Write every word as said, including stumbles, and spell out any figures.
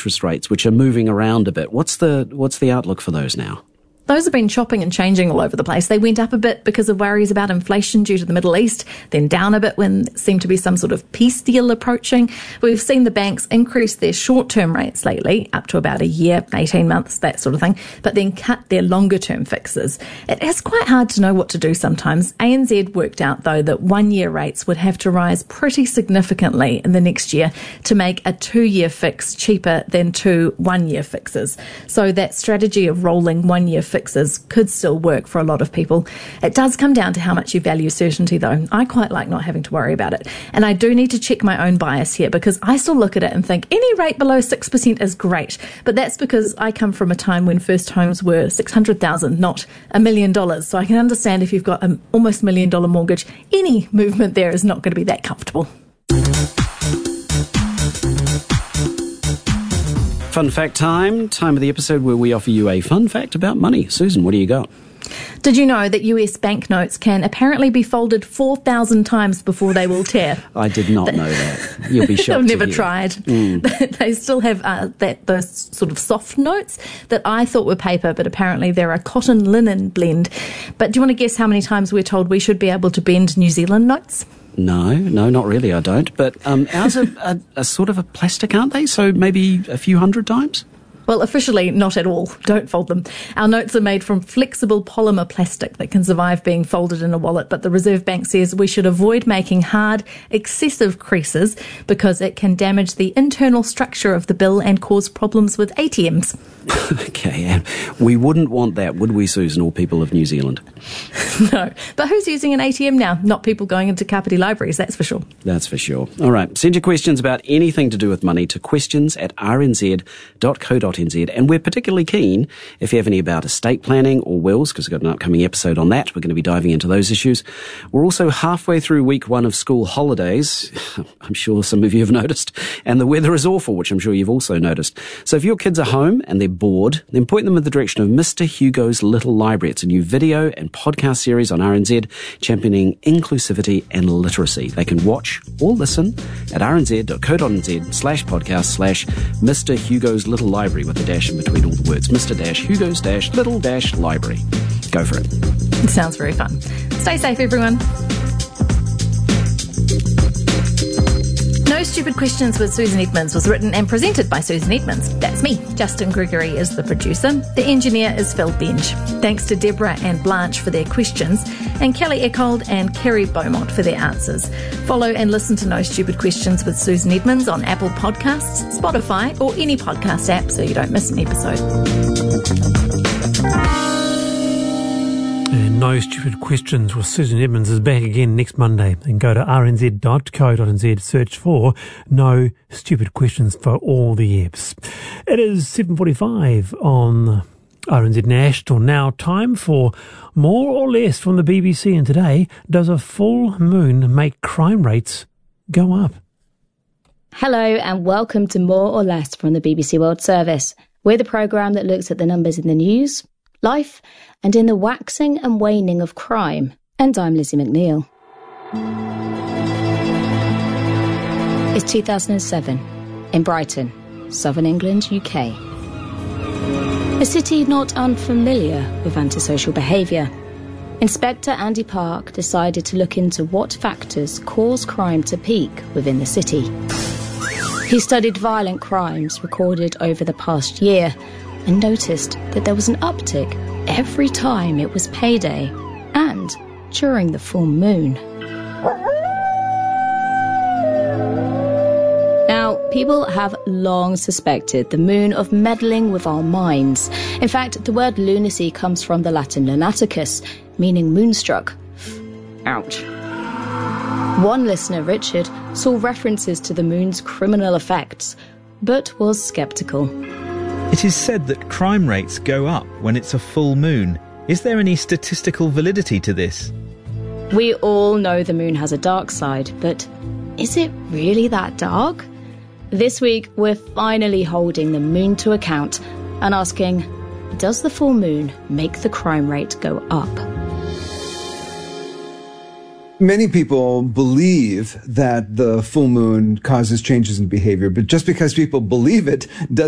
interest rates, which are moving around a bit. What's the what's the outlook for those now? Those have been chopping and changing all over the place. They went up a bit because of worries about inflation due to the Middle East, then down a bit when there seemed to be some sort of peace deal approaching. We've seen the banks increase their short-term rates lately, up to about a year, eighteen months, that sort of thing, but then cut their longer-term fixes. It is quite hard to know what to do sometimes. A N Z worked out, though, that one-year rates would have to rise pretty significantly in the next year to make a two-year fix cheaper than two one-year fixes. So that strategy of rolling one-year fixes could still work for a lot of people. It does come down to how much you value certainty, though. I quite like not having to worry about it. And I do need to check my own bias here, because I still look at it and think any rate below six percent is great. But that's because I come from a time when first homes were six hundred thousand dollars, not a million dollars. So I can understand if you've got an almost million dollar mortgage, any movement there is not going to be that comfortable. Fun fact time, time of the episode where we offer you a fun fact about money. Susan, what do you got? Did you know that U S banknotes can apparently be folded four thousand times before they will tear? I did not know that. You'll be shocked. I've never to hear. tried. Mm. They still have uh, that those sort of soft notes that I thought were paper, but apparently they're a cotton linen blend. But do you want to guess how many times we're told we should be able to bend New Zealand notes? No, no, not really, I don't. But um, ours are a, a sort of a plastic, aren't they? So maybe a few hundred times? Well, officially, not at all. Don't fold them. Our notes are made from flexible polymer plastic that can survive being folded in a wallet, but the Reserve Bank says we should avoid making hard, excessive creases because it can damage the internal structure of the bill and cause problems with A T Ms. Okay, and we wouldn't want that, would we, Susan, or people of New Zealand? No, but who's using an A T M now? Not people going into Kapiti libraries, that's for sure. That's for sure. All right, send your questions about anything to do with money to questions at r n z dot co dot n z, and we're particularly keen if you have any about estate planning or wills, because we've got an upcoming episode on that. We're going to be diving into those issues. We're also halfway through week one of school holidays. I'm sure some of you have noticed, and the weather is awful, which I'm sure you've also noticed. So if your kids are home and they're bored, then point them in the direction of Mister Hugo's Little Library. It's a new video and podcast series on R N Z championing inclusivity and literacy. They can watch or listen at r n z dot co dot n z slash podcast slash Mister Hugo's Little Library with a dash in between all the words. Mister Dash Hugo's Dash Little Dash Library. Go for it. It sounds very fun. Stay safe, everyone. No Stupid Questions with Susan Edmonds was written and presented by Susan Edmonds. That's me. Justin Gregory is the producer. The engineer is Phil Benj. Thanks to Deborah and Blanche for their questions, and Kelly Eckold and Kerry Beaumont for their answers. Follow and listen to No Stupid Questions with Susan Edmonds on Apple Podcasts, Spotify, or any podcast app so you don't miss an episode. And No Stupid Questions with Susan Edmonds is back again next Monday. And go to r n z dot co dot n z, search for No Stupid Questions for all the apps. It is seven forty-five on R N Z National. Now time for More or Less from the B B C. And today, does a full moon make crime rates go up? Hello and welcome to More or Less from the B B C World Service. We're the programme that looks at the numbers in the news, life, and in the waxing and waning of crime. And I'm Lizzie McNeil. It's two thousand seven in Brighton, southern England, U K. A city not unfamiliar with antisocial behaviour. Inspector Andy Park decided to look into what factors cause crime to peak within the city. He studied violent crimes recorded over the past year and noticed that there was an uptick every time it was payday and during the full moon. Now, people have long suspected the moon of meddling with our minds. In fact, the word lunacy comes from the Latin lunaticus, meaning moonstruck. Ouch. One listener, Richard, saw references to the moon's criminal effects, but was sceptical. It is said that crime rates go up when it's a full moon. Is there any statistical validity to this? We all know the moon has a dark side, but is it really that dark? This week, we're finally holding the moon to account and asking, does the full moon make the crime rate go up? Many people believe that the full moon causes changes in behavior, but just because people believe it doesn't